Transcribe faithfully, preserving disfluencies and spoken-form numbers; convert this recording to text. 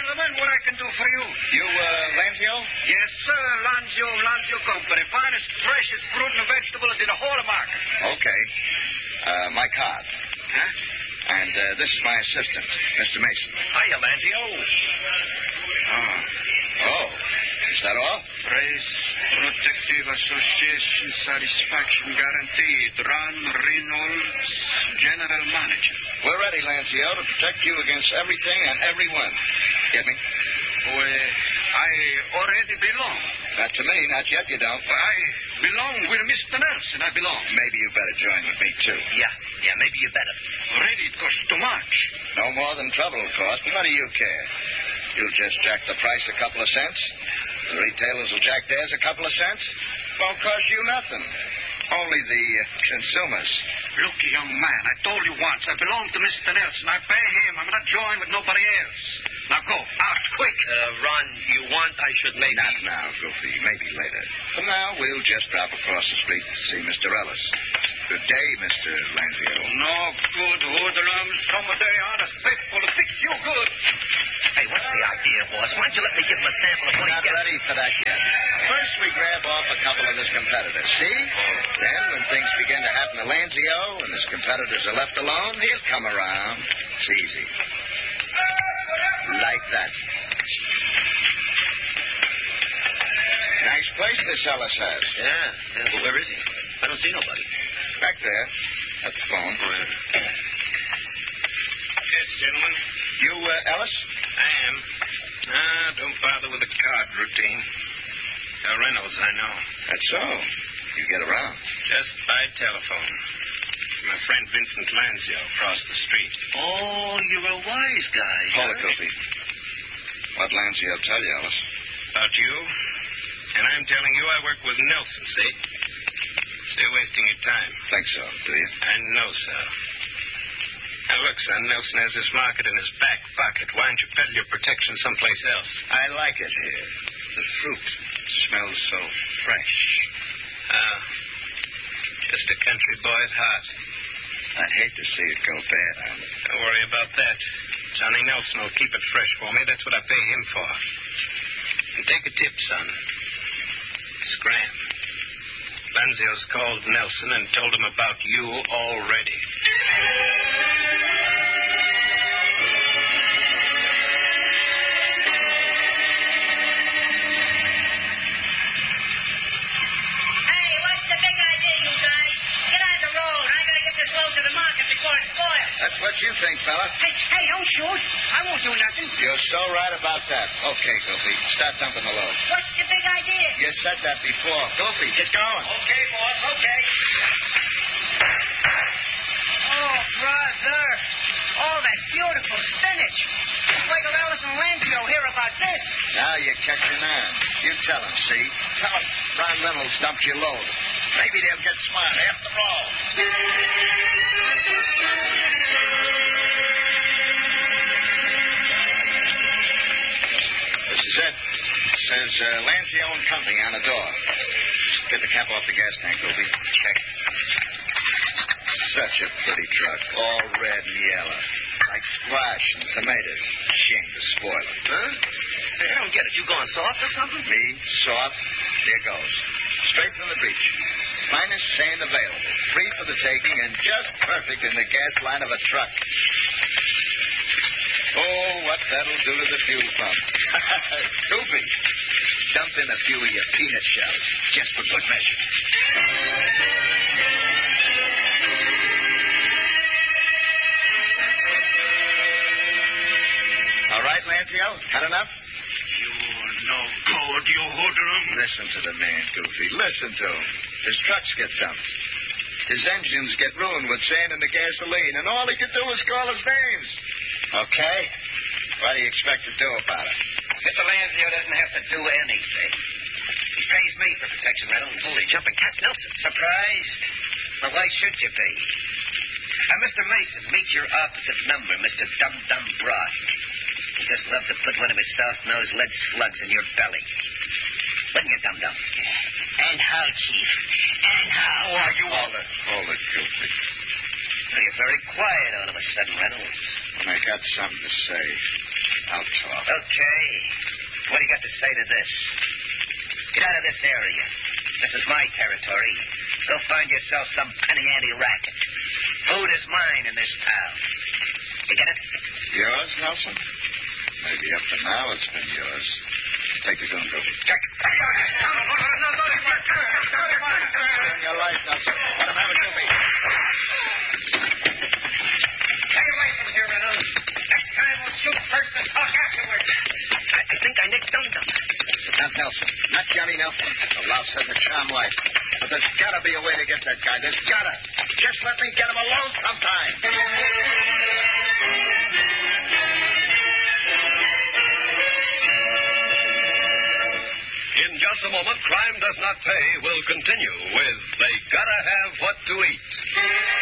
gentlemen, what I can do for you? You, uh, Lanzio? Yes, sir. Lanzio, Lanzio Company. Finest, freshest fruit and vegetables in the whole market. Okay. Uh, my card. Huh? And uh, this is my assistant, Mister Mason. Hiya, Lanzio. Oh. Oh. Is that all? Praise Protective Association Satisfaction Guaranteed. Ron Reynolds, General Manager. We're ready, Lanzio, to protect you against everything and everyone. Get me? Well, I already belong. Not to me, not yet, you don't. I belong with Mister Nelson, I belong. Maybe you better join with me, too. Yeah, yeah, maybe you better. Already it costs too much. No more than trouble will cost, and what do you care? You'll just jack the price a couple of cents. The retailers will jack theirs a couple of cents. Won't cost you nothing. Only the uh, consumers. Look, young man, I told you once, I belong to Mister Nelson. I pay him. I'm not joined with nobody else. Now go, out, quick. Uh, Ron, you want I should maybe... Not now, Goofy. Maybe later. For now, we'll just drop across the street to see Mister Ellis. Good day, Mister Lanzio. No good hoodlums. Come a day on a spitful to fix you good. Hey, what's the idea, boss? Why don't you let me give him a sample of what We're he not gets? ready for that yet. First, we grab off a couple of his competitors. See? Then, when things begin to happen to Lanzio and his competitors are left alone, he'll come around. It's easy. Like that. Nice place this Ellis has. Yeah, yeah, well, where is he? I don't see nobody. Back there, at the phone. Oh, yeah. Yes, gentlemen. You, uh, Ellis? I am. Ah, don't bother with the card routine. Uh, Reynolds, I know. That's so. You get around. Just by telephone. My friend Vincent Lanzio across the street. Oh, you're a wise guy. Hold it, Goofy. What Lanzio tell you, Ellis? About you? And I'm telling you I work with Nelson, see? So you're wasting your time. Think so, do you? I know, sir. Now, look, son, Nelson has this market in his back pocket. Why don't you peddle your protection someplace else? I like it here. The fruit smells so fresh. Ah, just a country boy at heart. I'd hate to see it go bad on you. Don't worry about that. Johnny Nelson will keep it fresh for me. That's what I pay him for. And take a tip, son. Scram. Lanzio's called Nelson and told him about you already. Hey, what's the big idea, you guys? Get on the road. I gotta get this load to the market before it spoils. That's what you think, fella. Hey, hey, don't shoot. I won't do nothing. You're so right about that. Okay, Goofy. Start dumping the load. What's the big idea? You said that before. Goofy, get going. Okay, boss, okay. Oh, brother. All that beautiful spinach. Wait till Ellis and Lanzio hear about this. Now you're catching on. You tell them, see? Tell them Ron Reynolds dumped your load. Maybe they'll get smart after all. This is it. It says uh, Lanzio and Company on the door. Get the cap off the gas tank, Goofy. Check. Such a pretty truck. All red and yellow. Like squash and tomatoes. Shame to spoil it. Huh? Hey, I don't get it. You going soft or something? Me, soft. Here goes. Straight from the beach. Finest sand available. Free for the taking and just perfect in the gas line of a truck. Oh, what that'll do to the fuel pump. Goofy. Dump in a few of your peanut shells. Just for good measure. All right, Lanzio? Had enough? You're no good, you hoodlum. Listen to the man, Goofy. Listen to him. His trucks get dumped. His engines get ruined with sand and the gasoline, and all he can do is call his names. Okay? What do you expect to do about it? Mister Lanzio doesn't have to do anything. He pays me for protection, Reynolds. Holy jumping cats, Nelson. Surprised? Well, why should you be? Uh, Mister Mason, meet your opposite number, Mister Dum-Dum Broad. He just love to put one of his soft-nosed lead slugs in your belly. Wouldn't you, Dum-Dum? And how, Chief? And how are you all? Hold it, hold it, Goofy. Well, you're very quiet all of a sudden, Reynolds. I got something to say. I'll talk. Okay. What do you got to say to this? Get out of this area. This is my territory. Go find yourself some penny-ante racket. Food is mine in this town. You get it? Yours, Nelson? Maybe up to now it's been yours. Take the gun, go. Check. Turn your light, Nelson. Let him have it, you be. Stay away from here, Reynolds. Next time we'll shoot first and talk afterwards. I, I think I nicked Dum Dum. Not Nelson. Not Johnny Nelson. The louse has a charm light. But there's got to be a way to get that guy. There's got to. Just let me get him alone sometime. In just a moment, Crime Does Not Pay will continue with They Gotta Have What to Eat.